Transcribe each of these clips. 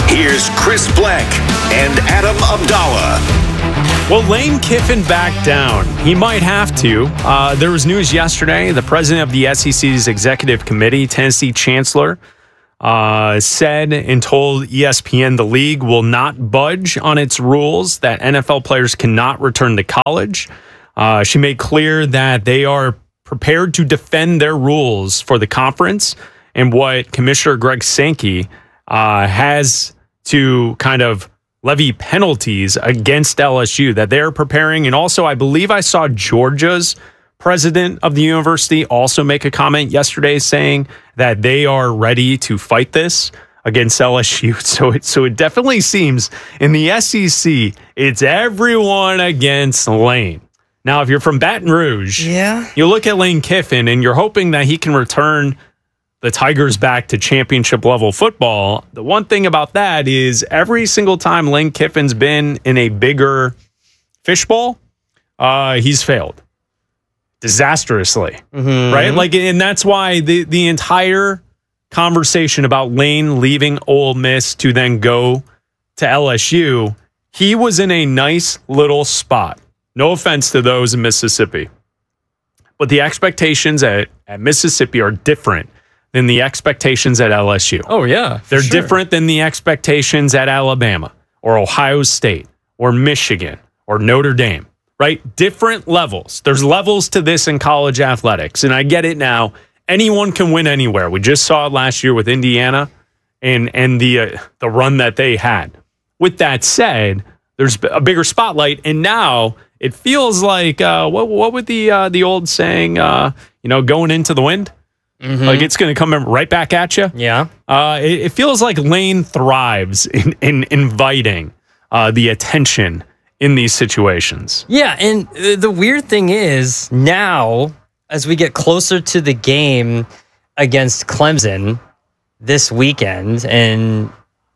Here's Chris Black and Adam Abdallah. Well, Lane Kiffin back down. He might have to. There was news yesterday. The president of the SEC's executive committee, Tennessee Chancellor, said and told ESPN the league will not budge on its rules that NFL players cannot return to college. She made clear that they are prepared to defend their rules for the conference and what Commissioner Greg Sankey has to kind of levy penalties against LSU that they're preparing. And also, I believe I saw Georgia's president of the university also make a comment yesterday saying that they are ready to fight this against LSU. So it definitely seems in the SEC, it's everyone against Lane. Now, if you're from Baton Rouge, you look at Lane Kiffin and you're hoping that he can return the Tigers back to championship level football. The one thing about that is every single time Lane Kiffin's been in a bigger fishbowl, he's failed disastrously, right? Like, and that's why the entire conversation about Lane leaving Ole Miss to then go to LSU, he was in a nice little spot. No offense to those in Mississippi, but the expectations at Mississippi are different than the expectations at LSU. Oh, yeah. They're different than the expectations at Alabama or Ohio State or Michigan or Notre Dame, right? Different levels. There's levels to this in college athletics, and I get it now. Anyone can win anywhere. We just saw it last year with Indiana and the run that they had. With that said, there's a bigger spotlight, and now it feels like, what would the old saying, going into the wind? Like it's going to come right back at you. Yeah. It feels like Lane thrives in inviting the attention in these situations. Yeah, and the weird thing is now, as we get closer to the game against Clemson this weekend, and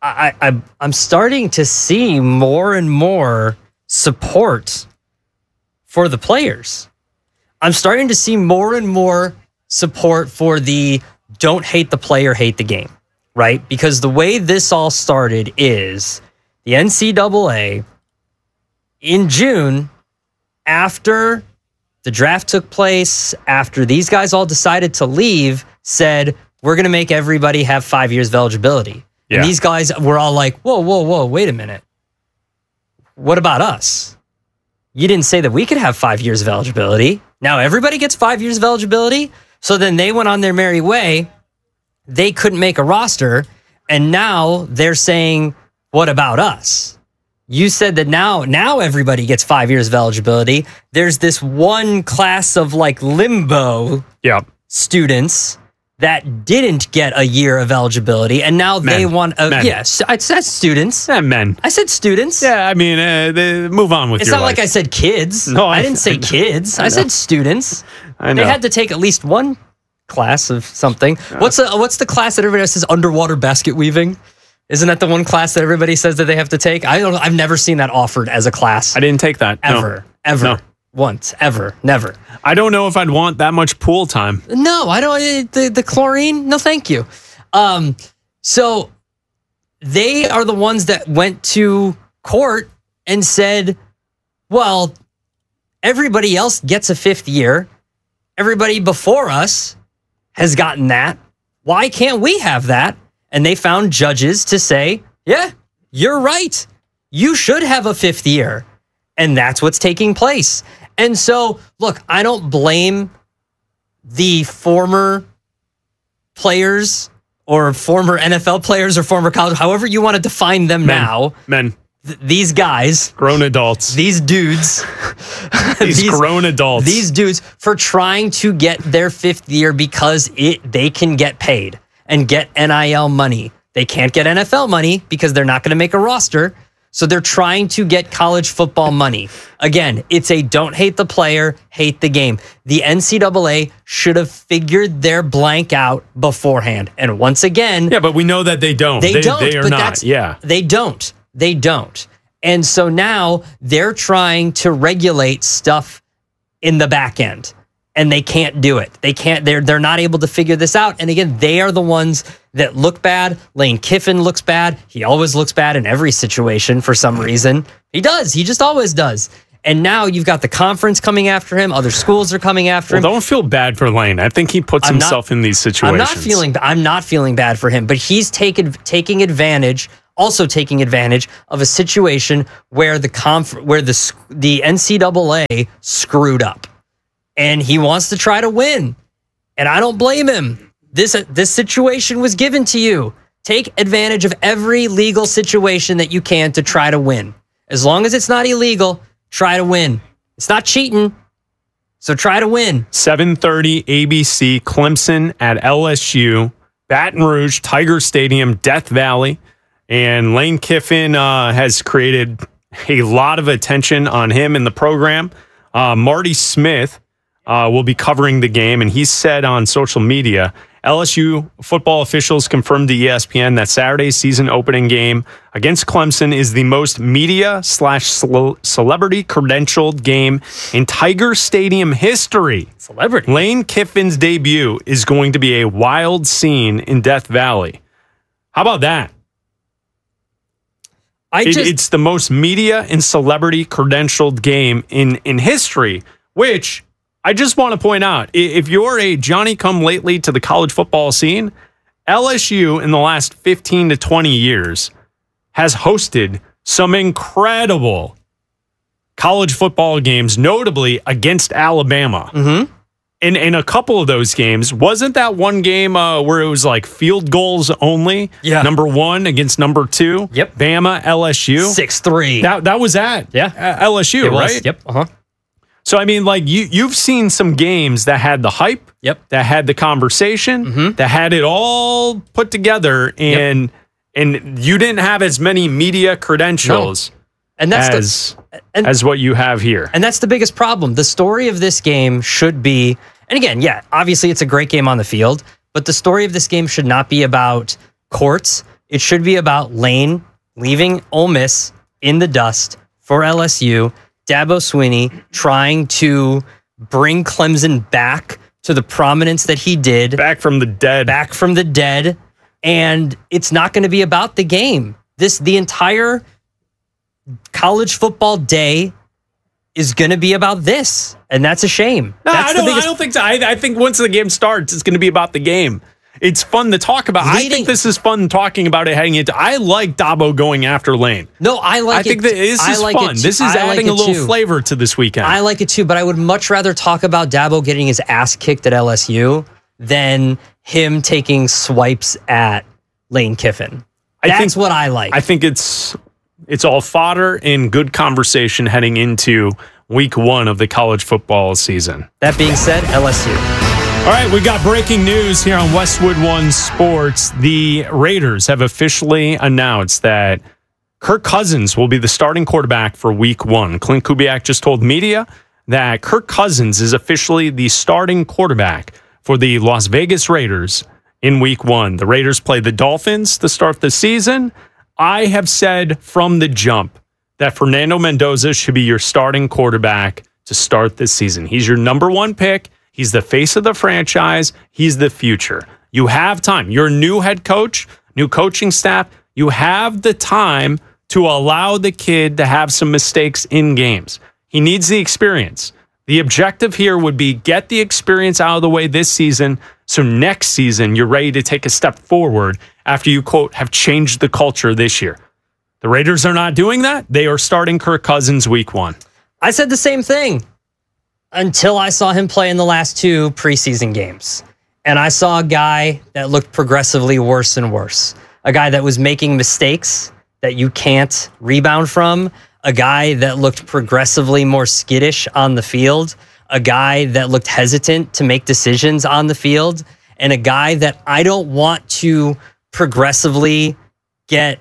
I'm starting to see more and more support for the players. I'm starting to see more and more support for the don't hate the player, hate the game, right? Because the way this all started is the NCAA in June, after the draft took place, after these guys all decided to leave, said, we're going to make everybody have 5 years of eligibility. Yeah. And these guys were all like, whoa, wait a minute. What about us? You didn't say that we could have 5 years of eligibility. Now everybody gets 5 years of eligibility. So then they went on their merry way. They couldn't make a roster. And now they're saying, what about us? You said that now everybody gets 5 years of eligibility. There's this one class of like limbo students that didn't get a year of eligibility. And now they want yes, I said students. Men. I said students. Yeah, I mean, move on with it's your not life. like I said kids. No, I didn't say kids. I said students. I know. They had to take at least one class of something. What's the class that everybody says underwater basket weaving? Isn't that the one class that everybody says that they have to take? I don't know. I've never seen that offered as a class. I didn't take that. Ever. No. Once. Ever. Never. I don't know if I'd want that much pool time. No, I don't. The chlorine? No, thank you. So they are the ones that went to court and said, well, everybody else gets a fifth year. Everybody before us has gotten that. Why can't we have that? And they found judges to say, yeah, you're right. You should have a fifth year. And that's what's taking place. And so, look, I don't blame the former players or former NFL players or former college, however you want to define them now. Men. These guys. Grown adults. These dudes. these grown adults. These dudes for trying to get their fifth year because they can get paid and get NIL money. They can't get NFL money because they're not going to make a roster. So they're trying to get college football money. Again, it's a don't hate the player, hate the game. The NCAA should have figured their blank out beforehand. And once again... Yeah, but we know that they don't. They are not. Yeah. They don't. They don't. And so now they're trying to regulate stuff in the back end. and they can't do it. They're not able to figure this out. And again, they are the ones that look bad. Lane Kiffin looks bad. He always looks bad in every situation for some reason. He does. He just always does. And now you've got the conference coming after him. Other schools are coming after him. Don't feel bad for Lane. I think he puts himself in these situations. I'm not feeling bad for him, but he's taking advantage of a situation where the NCAA screwed up, and he wants to try to win. And I don't blame him. This situation was given to you. Take advantage of every legal situation that you can to try to win. As long as it's not illegal, try to win. It's not cheating, so try to win. 7:30 ABC, Clemson at LSU, Baton Rouge, Tiger Stadium, Death Valley. And Lane Kiffin has created a lot of attention on him in the program. Marty Smith will be covering the game, and he said on social media, LSU football officials confirmed to ESPN that Saturday's season opening game against Clemson is the most media/celebrity credentialed game in Tiger Stadium history. Celebrity. Lane Kiffin's debut is going to be a wild scene in Death Valley. How about that? It's the most media and celebrity credentialed game in history, which I just want to point out, if you're a Johnny-come-lately to the college football scene, LSU in the last 15 to 20 years has hosted some incredible college football games, notably against Alabama. Mm-hmm. In a couple of those games, wasn't that one game where it was like field goals only? Yeah. Number 1 against number 2? Yep. Bama, LSU? 6-3. That was at LSU, it was. right? Yep. Uh-huh. So, I mean, like, you've seen some games that had the hype, that had the conversation, that had it all put together, and you didn't have as many media credentials as what you have here. And that's the biggest problem. The story of this game should be, and again, obviously it's a great game on the field, but the story of this game should not be about courts. It should be about Lane leaving Ole Miss in the dust for LSU, Dabo Swinney trying to bring Clemson back to the prominence that he did. Back from the dead. And it's not going to be about the game. The entire college football day is going to be about this. And that's a shame. No, I don't think so. I think once the game starts, it's going to be about the game. It's fun to talk about. I think this is fun talking about it heading into. I like Dabo going after Lane. No, I think this is fun. This is adding a little flavor to this weekend. I like it too, but I would much rather talk about Dabo getting his ass kicked at LSU than him taking swipes at Lane Kiffin. That's what I like. I think it's all fodder and good conversation heading into week 1 of the college football season. That being said, LSU. All right, we got breaking news here on Westwood One Sports. The Raiders have officially announced that Kirk Cousins will be the starting quarterback for week 1. Clint Kubiak just told media that Kirk Cousins is officially the starting quarterback for the Las Vegas Raiders in week 1. The Raiders play the Dolphins to start the season. I have said from the jump that Fernando Mendoza should be your starting quarterback to start this season. He's your number 1 pick. He's the face of the franchise. He's the future. You have time. You're a new head coach, new coaching staff. You have the time to allow the kid to have some mistakes in games. He needs the experience. The objective here would be get the experience out of the way this season so next season you're ready to take a step forward after you, quote, have changed the culture this year. The Raiders are not doing that. They are starting Kirk Cousins week 1. I said the same thing until I saw him play in the last 2 preseason games. And I saw a guy that looked progressively worse and worse. A guy that was making mistakes that you can't rebound from. A guy that looked progressively more skittish on the field. A guy that looked hesitant to make decisions on the field. And a guy that I don't want to progressively get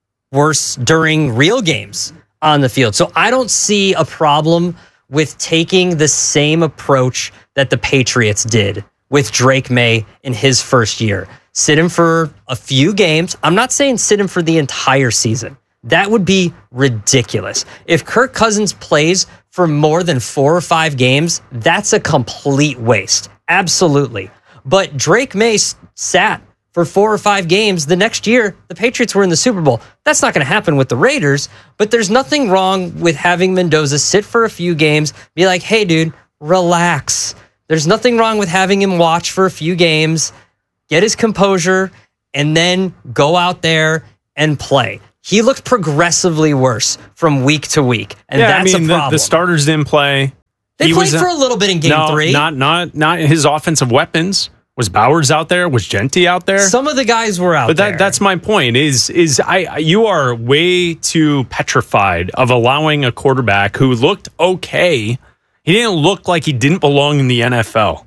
worse during real games on the field. So I don't see a problem with taking the same approach that the Patriots did with Drake May in his first year. Sit him for a few games. I'm not saying sit him for the entire season. That would be ridiculous. If Kirk Cousins plays for more than 4 or 5 games, that's a complete waste. Absolutely. But Drake May sat for 4 or 5 games. The next year, the Patriots were in the Super Bowl. That's not going to happen with the Raiders, but there's nothing wrong with having Mendoza sit for a few games, be like, hey, dude, relax. There's nothing wrong with having him watch for a few games, get his composure, and then go out there and play. He looked progressively worse from week to week, and that's a problem. The starters didn't play. They played for a little bit in Game 3. Not his offensive weapons. Was Bowers out there? Was Genty out there? Some of the guys were out there. But that's my point. You are way too petrified of allowing a quarterback who looked okay. He didn't look like he didn't belong in the NFL.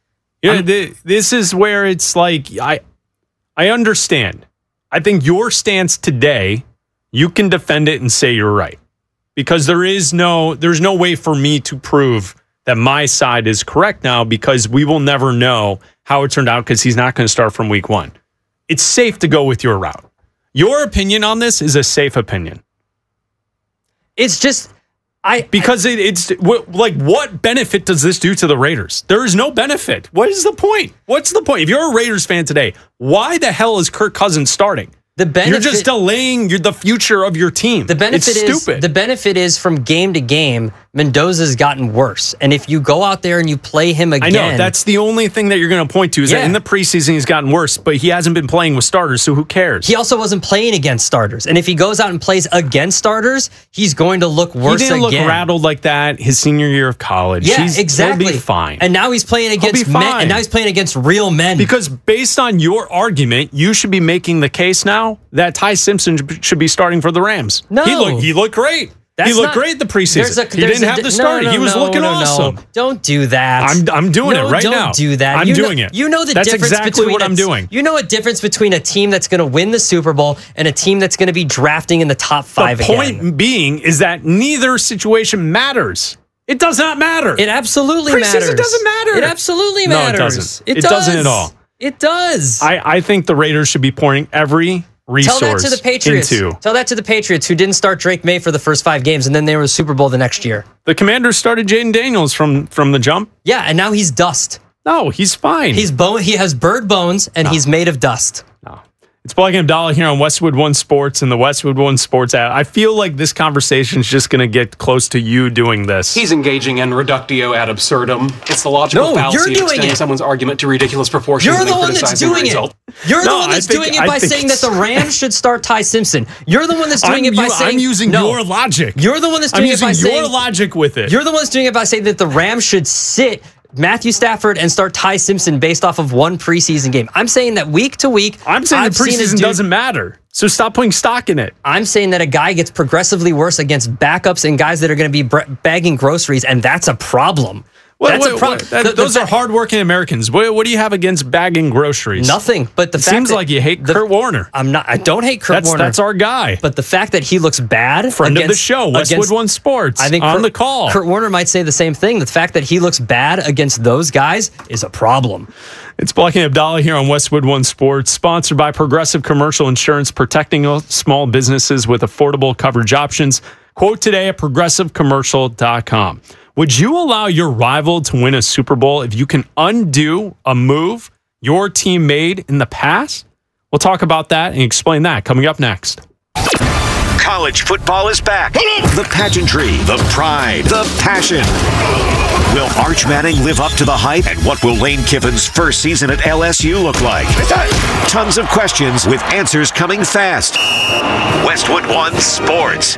This is where it's like I understand. I think your stance today, you can defend it and say you're right, because there's no way for me to prove that my side is correct now, because we will never know how it turned out, because he's not going to start from week 1. It's safe to go with your route. Your opinion on this is a safe opinion. It's just it's like, what benefit does this do to the Raiders? There is no benefit. What is the point? What's the point? If you're a Raiders fan today, why the hell is Kirk Cousins starting? You're just delaying the future of your team. It's stupid. The benefit is from game to game, Mendoza's gotten worse. And if you go out there and you play him again... I know, that's the only thing that you're going to point to, is that in the preseason he's gotten worse, but he hasn't been playing with starters, so who cares? He also wasn't playing against starters. And if he goes out and plays against starters, he's going to look worse again. He didn't look rattled like that his senior year of college. Yeah, exactly. He'll be fine. And now he's playing against men. And now he's playing against real men. Because based on your argument, you should be making the case now that Ty Simpson should be starting for the Rams. No. He looked great. He looked great the preseason. He didn't have the start. He was looking awesome. Don't do that. I'm doing it right now. Don't do that. I'm doing it. You know the that's difference exactly between what I'm doing. You know a difference between a team that's going to win the Super Bowl and a team that's going to be drafting in the top 5 again. The point being is that neither situation matters. It does not matter. It absolutely matters. Preseason doesn't matter. It absolutely matters. No, it doesn't. It doesn't at all. It does. I think the Raiders should be pouring every resource. Tell that to the Patriots. Tell that to the Patriots, who didn't start Drake May for the first 5 games, and then they were in the Super Bowl the next year. The Commanders started Jaden Daniels from the jump. Yeah, and now he's dust. No, he's fine. He has bird bones, and he's made of dust. No. It's Black and Abdallah here on Westwood One Sports and the Westwood One Sports app. I feel like this conversation is just going to get close to you doing this. He's engaging in reductio ad absurdum. It's the logical fallacy of extending someone's argument to ridiculous proportions. You're the one that's doing it. You're the one that's doing it by saying that the Rams should start Ty Simpson. You're the one that's doing it by saying... I'm using your logic. You're the one that's doing it by saying... I'm using your logic with it. You're the one that's doing it by saying that the Rams should sit Matthew Stafford and start Ty Simpson based off of one preseason game. I'm saying that week to week... I'm saying the preseason doesn't matter. So stop putting stock in it. I'm saying that a guy gets progressively worse against backups and guys that are going to be bagging groceries, and that's a problem. Those are hardworking Americans. What do you have against bagging groceries? Nothing. But it seems like you hate Kurt Warner. I don't hate Kurt Warner. That's our guy. But the fact that he looks bad, friend of the show, Westwood One Sports. I think on the call. Kurt Warner might say the same thing. The fact that he looks bad against those guys is a problem. It's Black and Abdallah here on Westwood One Sports, sponsored by Progressive Commercial Insurance, protecting small businesses with affordable coverage options. Quote today at progressivecommercial.com. Would you allow your rival to win a Super Bowl if you can undo a move your team made in the past? We'll talk about that and explain that coming up next. College football is back. The pageantry, the pride, the passion. Will Arch Manning live up to the hype? And what will Lane Kiffin's first season at LSU look like? Tons of questions with answers coming fast. Westwood One Sports.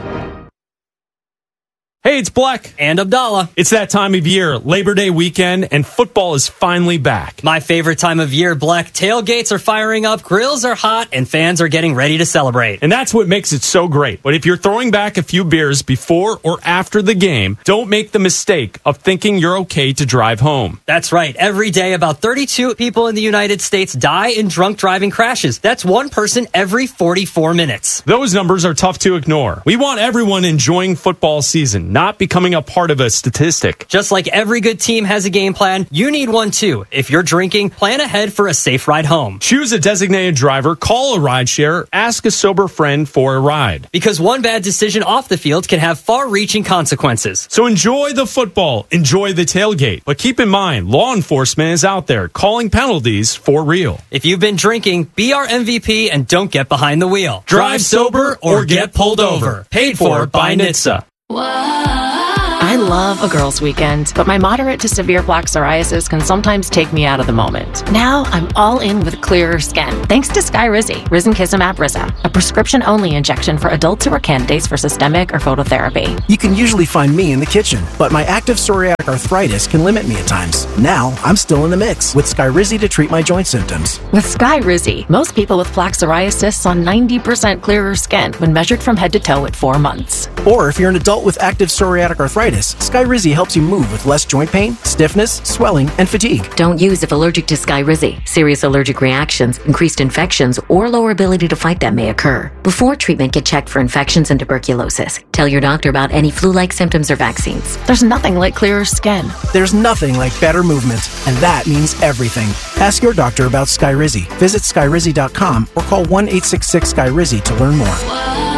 Hey, it's Black and Abdallah. It's that time of year, Labor Day weekend, and football is finally back. My favorite time of year, Black. Tailgates are firing up, grills are hot, and fans are getting ready to celebrate. And that's what makes it so great. But if you're throwing back a few beers before or after the game, don't make the mistake of thinking you're okay to drive home. That's right. Every day, about 32 people in the United States die in drunk driving crashes. That's one person every 44 minutes. Those numbers are tough to ignore. We want everyone enjoying football season, not becoming a part of a statistic. Just like every good team has a game plan, you need one too. If you're drinking, plan ahead for a safe ride home. Choose a designated driver, call a rideshare, ask a sober friend for a ride. Because one bad decision off the field can have far-reaching consequences. So enjoy the football, enjoy the tailgate. But keep in mind, law enforcement is out there calling penalties for real. If you've been drinking, be our MVP and don't get behind the wheel. Drive sober or get pulled over. Paid for by NHTSA. I love a girls' weekend, but my moderate to severe plaque psoriasis can sometimes take me out of the moment. Now I'm all in with clearer skin, thanks to Skyrizi, risankizumab Riza, a prescription-only injection for adults who are candidates for systemic or phototherapy. You can usually find me in the kitchen, but my active psoriatic arthritis can limit me at times. Now I'm still in the mix with Skyrizi to treat my joint symptoms. With Skyrizi, most people with plaque psoriasis saw 90% clearer skin when measured from head to toe at 4 months. Or if you're an adult with active psoriatic arthritis, Skyrizi helps you move with less joint pain, stiffness, swelling, and fatigue. Don't use if allergic to Skyrizi. Serious allergic reactions, increased infections, or lower ability to fight them may occur. Before treatment, get checked for infections and tuberculosis. Tell your doctor about any flu-like symptoms or vaccines. There's nothing like clearer skin. There's nothing like better movement, and that means everything. Ask your doctor about Skyrizi. Visit Skyrizi.com or call 1-866-SKYRIZI to learn more.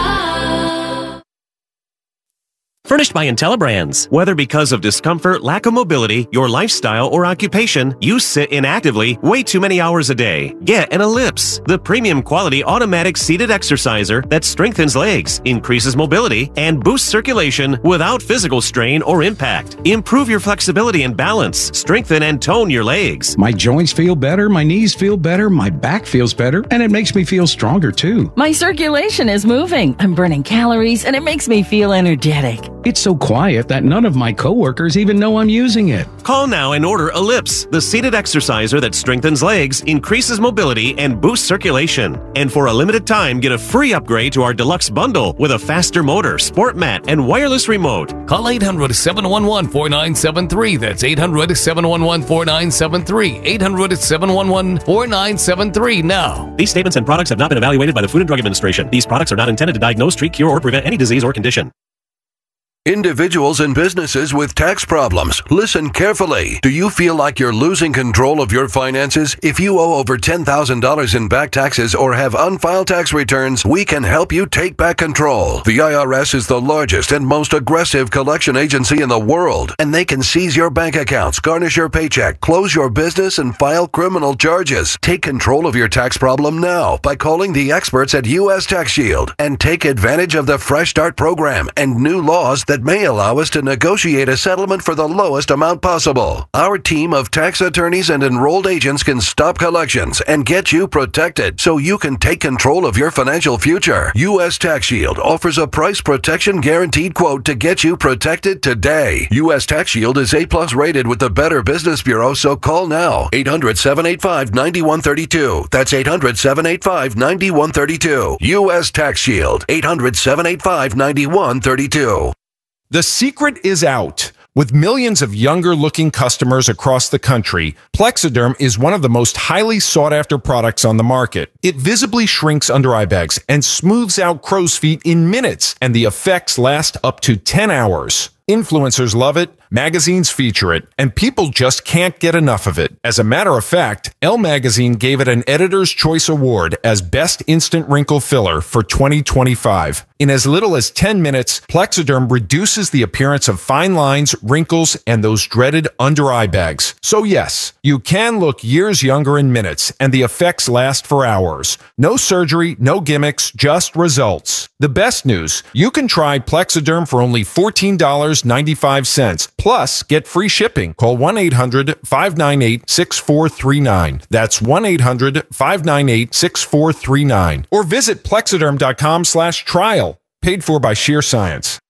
Furnished by IntelliBrands. Whether because of discomfort, lack of mobility, your lifestyle, or occupation, you sit inactively way too many hours a day. Get an Ellipse, the premium quality automatic seated exerciser that strengthens legs, increases mobility, and boosts circulation without physical strain or impact. Improve your flexibility and balance. Strengthen and tone your legs. My joints feel better, my knees feel better, my back feels better, and it makes me feel stronger too. My circulation is moving. I'm burning calories, and it makes me feel energetic. It's so quiet that none of my coworkers even know I'm using it. Call now and order Ellipse, the seated exerciser that strengthens legs, increases mobility, and boosts circulation. And for a limited time, get a free upgrade to our deluxe bundle with a faster motor, sport mat, and wireless remote. Call 800-711-4973. That's 800-711-4973. 800-711-4973 now. These statements and products have not been evaluated by the Food and Drug Administration. These products are not intended to diagnose, treat, cure, or prevent any disease or condition. Individuals and businesses with tax problems, listen carefully. Do you feel like you're losing control of your finances? If you owe over $10,000 in back taxes or have unfiled tax returns, we can help you take back control. The IRS is the largest and most aggressive collection agency in the world, and they can seize your bank accounts, garnish your paycheck, close your business, and file criminal charges. Take control of your tax problem now by calling the experts at U.S. Tax Shield and take advantage of the Fresh Start program and new laws that may allow us to negotiate a settlement for the lowest amount possible. Our team of tax attorneys and enrolled agents can stop collections and get you protected so you can take control of your financial future. U.S. Tax Shield offers a price protection guaranteed quote to get you protected today. U.S. Tax Shield is A+ rated with the Better Business Bureau, so call now. 800-785-9132. That's 800-785-9132. U.S. Tax Shield. 800-785-9132. The secret is out. With millions of younger-looking customers across the country, Plexiderm is one of the most highly sought-after products on the market. It visibly shrinks under-eye bags and smooths out crow's feet in minutes, and the effects last up to 10 hours. Influencers love it, magazines feature it, and people just can't get enough of it. As a matter of fact, Elle Magazine gave it an Editor's Choice Award as Best Instant Wrinkle Filler for 2025. In as little as 10 minutes, Plexiderm reduces the appearance of fine lines, wrinkles, and those dreaded under-eye bags. So yes, you can look years younger in minutes, and the effects last for hours. No surgery, no gimmicks, just results. The best news, you can try Plexiderm for only $14.95. Plus, get free shipping. Call 1-800-598-6439. That's 1-800-598-6439. Or visit Plexiderm.com/trial. Paid for by Sheer Science.